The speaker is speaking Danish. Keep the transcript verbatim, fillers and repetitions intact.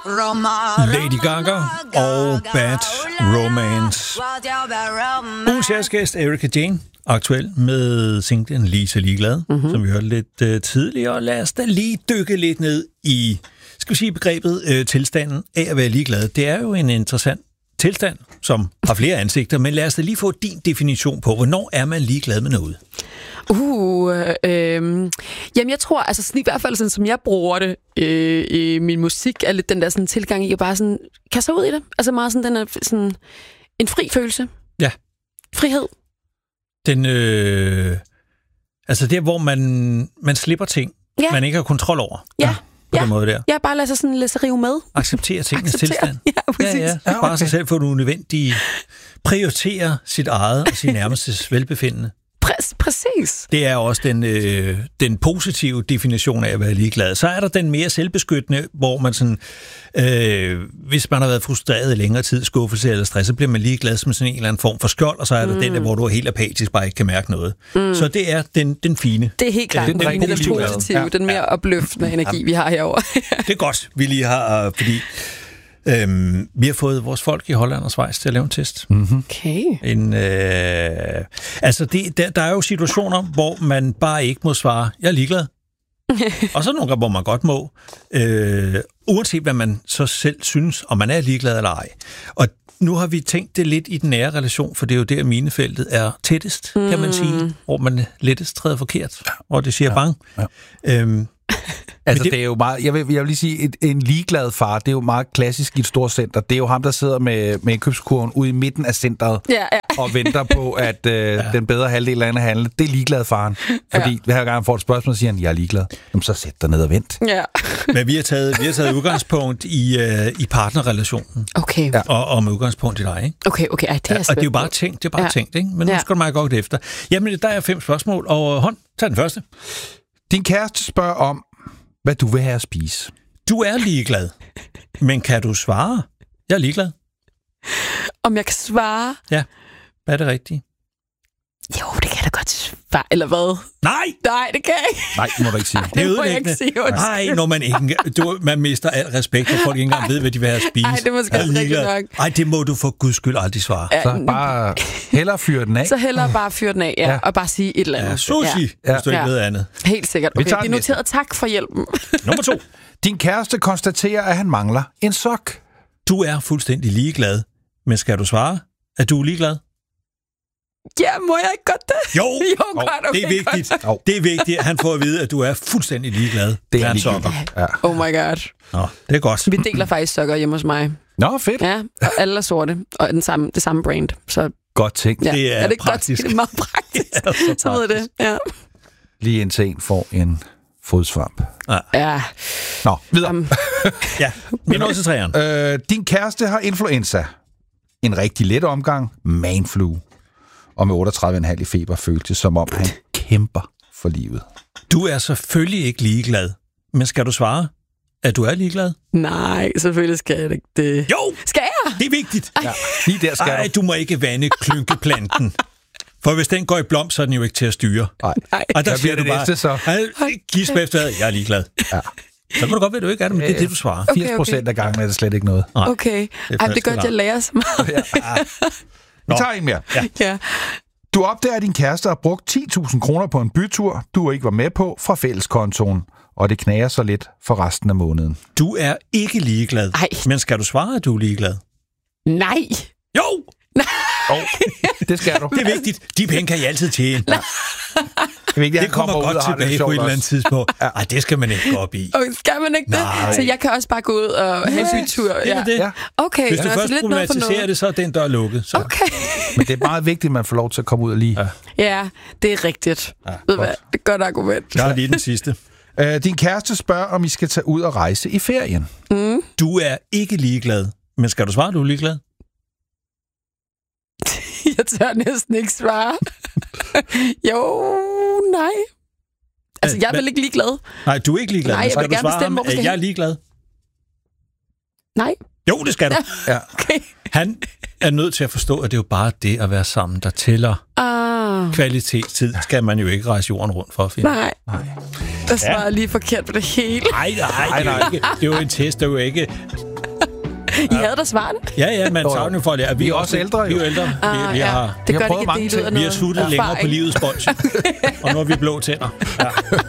Lady Gaga og Bad Romance. Ugens jazzgæst Erika Jane, aktuel med singlen Lisa Ligeglad, mm-hmm. som vi hørte lidt uh, tidligere. Lad os da lige dykke lidt ned i, skal vi sige, begrebet uh, tilstanden af at være ligeglad. Det er jo en interessant tilstand, som har flere ansigter, men lad os da lige få din definition på, hvornår er man ligeglad med noget? Uh, øh, øh, jamen jeg tror, altså sådan, i hvert fald sådan, som jeg bruger det øh, i min musik, er lidt den der sådan tilgang i at bare sådan kaste ud i det. Altså meget sådan, den er sådan en fri følelse. Ja. Frihed. Den, øh, altså der, hvor man, man slipper ting, ja. man ikke har kontrol over. Ja. På ja. den måde der. Ja, bare lade sig sådan lade sig rive med. Acceptere tingens Acceptere. tilstand. Ja, præcis. Ja, ja. Bare okay. sig selv for det unødvendige. Prioritere sit eget og sin nærmestes velbefindende. Præ- præcis. Det er også den, øh, den positive definition af at være ligeglad. Så er der den mere selvbeskyttende, hvor man sådan, øh, hvis man har været frustreret i længere tid, skuffelse eller stress, så bliver man ligeglad som sådan en eller anden form for skjold, og så er der mm. den der, hvor du er helt apatisk, bare ikke kan mærke noget. Mm. Så det er den, den fine. Det er helt klart den, den, den, den positive, ja. den mere opløftende ja. energi, vi har herovre. Det er godt, vi lige har, fordi Øhm, vi har fået vores folk i Holland og Schweiz til at lave en test. Mm-hmm. Okay. En, øh, altså, det, der, der er jo situationer, hvor man bare ikke må svare, jeg er ligeglad. Og så nogle gange, hvor man godt må. Øh, uanset hvad man så selv synes, om man er ligeglad eller ej. Og nu har vi tænkt det lidt i den nære relation, for det er jo der, minefeltet er tættest, mm. kan man sige. Hvor man lettest træder forkert, og det siger ja. bang. Ja. Øhm, Altså, det, det er jo meget, jeg vil, jeg vil lige sige, et, en ligeglad far, det er jo meget klassisk i et stort center. Det er jo ham, der sidder med, med indkøbskurven ude i midten af centret ja, ja. og venter på, at øh, ja. den bedre halvdel af andet handle. Det er ligeglad faren. Fordi ja. hver gang han får et spørgsmål, siger han, jeg er ligeglad. Jamen, så sæt dig ned og vent. Ja. Men vi har taget, vi har taget udgangspunkt i, uh, i partnerrelationen. Okay. Ja. Og, og med udgangspunkt i dig, ikke? Okay, okay. Ej, det er ja, og det er jo bare tænkt, det er bare ja. tænkt, ikke? Men nu ja. skal du meget godt efter. Jamen, der er fem spørgsmål, og hånd, tag den første. Din kæreste spørger om, hvad du vil have at spise. Du er ligeglad, men kan du svare? Jeg er ligeglad. Om jeg kan svare? Ja, hvad er det rigtige? Jo, det kan jeg da godt svare, eller hvad? Nej! Nej, det kan jeg ikke. Nej, det må du ikke sige. Det er ødelæggende. Nej, når man ikke... Du, man mister al respekt, for folk ikke engang ved, hvad de vil have at spise. Nej, det må måske rigtigt nok. Nej, det må du for guds skyld aldrig svare. Ja, så bare hellere fyre den af. Så hellere bare fyre den af, ja, ja. og bare sige et eller andet. Ja, sushi, ja. hvis du ikke ja. ved andet. Helt sikkert. Okay, det er noteret. Tak for hjælpen. Nummer to. Din kæreste konstaterer, at han mangler en sok. Du er fuldstændig ligeglad, men skal du svare, at du er ligeglad? Ja, må jeg ikke godt det? Jo, jo godt, okay, det er vigtigt. Det er vigtigt, at han får at vide, at du er fuldstændig ligeglad. Det er sokker. Ja. Oh my god. Nå, det er godt. Vi deler faktisk sokker hjemme hos mig. Nå, fedt. Ja, og alle er sorte, og den samme, det samme brand. Så godt tænkt. Ja. Det er, er det praktisk. Godt? Det er meget praktisk. Ja, så, så ved det, ja. Lige indtil en får en fodsvamp. Ja. ja. Nå, videre. Um. ja, vi når til træerne. Øh, din kæreste har influenza. En rigtig let omgang. Manflu. Og med otteogtredive komma fem i feber føltes det, som om han kæmper for livet. Du er selvfølgelig ikke ligeglad. Men skal du svare, at du er ligeglad? Nej, selvfølgelig skal jeg ikke det. Jo! Skal jeg? Det er vigtigt. Ja, lige der skal Ej, du må ikke vande klynkeplanten. For hvis den går i blom, så er den jo ikke til at styre. Nej. Og der bliver siger det du bare, næste, så. Gisp efter, jeg er ligeglad. Ja. Så kan du godt være, at du ikke er det, men det er det, du svarer. firs procent okay, okay. af gangen er det slet ikke noget. Nej. Okay. Det er, Ej, det gør, at jeg lærer så meget. Ja. Vi tager en mere. Ja. ja. Du opdager, at din kæreste har brugt ti tusind kroner på en bytur, du ikke var med på, fra fælleskontoen. Og det knager så lidt for resten af måneden. Du er ikke ligeglad. Ej. Men skal du svare, at du er ligeglad? Nej. Jo! Nej. Oh, det skal du. Det er vigtigt. De penge kan I altid tjene. Ja. Det, er vigtigt, det kommer, kommer godt tilbage på et eller andet tidspunkt. Ja. Ej, det skal man ikke gå op i. Okay, skal man ikke Nej. det? Så jeg kan også bare gå ud og have en bytur. Det er det. Ja. Okay. Hvis du altså, først problematiserer det, så er den dør lukket. Så. Okay. Men det er meget vigtigt, at man får lov til at komme ud og lige. Ja, ja det er rigtigt. Ja, Ved hvad? Det er et godt argument. Jeg har lige den sidste. Uh, din kæreste spørger, om I skal tage ud og rejse i ferien. Mm. Du er ikke ligeglad. Men skal du svare, at du er ligeglad? Jeg tør næsten ikke svare. jo, nej. Altså, jeg er vel ikke ligeglad. Nej, du er ikke ligeglad. Nej, jeg skal vil du gerne svare bestemme, ham, hvor vi skal at jeg er ligeglad? Nej. Jo, det skal du. Ja. Okay. Han er nødt til at forstå, at det er jo bare det at være sammen, der tæller. Ah. Kvalitetstid skal man jo ikke rejse jorden rundt for at finde. Nej. Nej. Der svarer ja. lige forkert på det hele. Nej, nej, nej, nej. Det er jo en test, det er jo ikke... I havde da svaret. Ja, ja, man savner jo for det. Vi er også ældre, jo. Vi er jo ældre. Ah, vi, vi ja. har, Det vi har gør prøvet det mange ikke, det ting. ud af vi har suttet noget længere på erfaring. livets bolsje. Og nu har vi blå tænder. Ja.